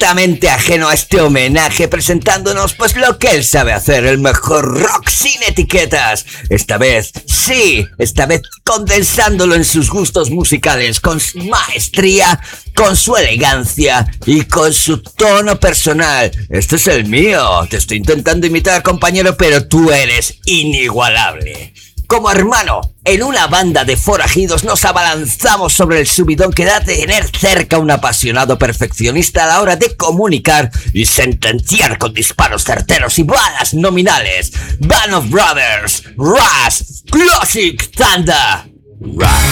completamente ajeno a este homenaje, presentándonos pues lo que él sabe hacer, el mejor rock sin etiquetas. Esta vez condensándolo en sus gustos musicales, con su maestría, con su elegancia y con su tono personal. Este es el mío, te estoy intentando imitar, compañero, pero tú eres inigualable. Como hermano, en una banda de forajidos nos abalanzamos sobre el subidón que da tener cerca a un apasionado perfeccionista a la hora de comunicar y sentenciar con disparos certeros y balas nominales. Band of Brothers, Rush, Classic Thunder, Rush.